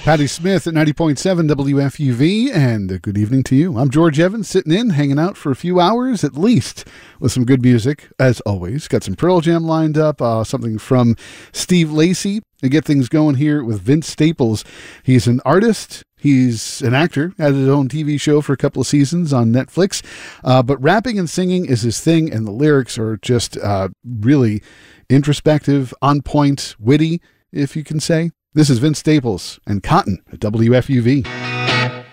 Patty Smith at 90.7 WFUV, and good evening to you. I'm George Evans, sitting in, hanging out for a few hours at least with some good music, as always. Got some Pearl Jam lined up, something from Steve Lacy to get things going here with Vince Staples. He's an artist. He's an actor, had his own TV show for a couple of seasons on Netflix, but rapping and singing is his thing, and the lyrics are just really introspective, on point, witty, if you can say. This is Vince Staples and Cotton at WFUV.